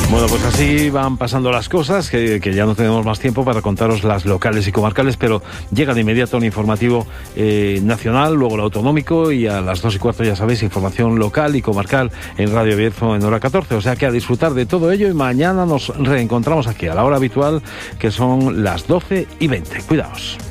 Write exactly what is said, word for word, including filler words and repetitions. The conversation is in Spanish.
Bueno, pues así van pasando las cosas, que, que ya no tenemos más tiempo para contaros las locales y comarcales, pero llega de inmediato un informativo eh, nacional, luego el autonómico, y a las dos y cuarto, ya sabéis, información local y comarcal en Radio Bierzo en hora catorce. O sea que a disfrutar de todo ello, y mañana nos reencontramos aquí a la hora habitual, que son las doce y veinte. Cuidaos.